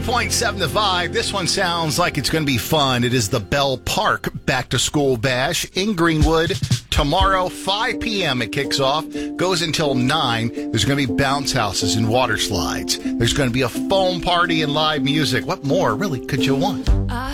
102.7 The Vibe. This one sounds like it's going to be fun. It is the Bell Park Back to School Bash in Greenwood. Tomorrow, 5 p.m. it kicks off. Goes until 9. There's going to be bounce houses and water slides. There's going to be a foam party and live music. What more, really, could you want?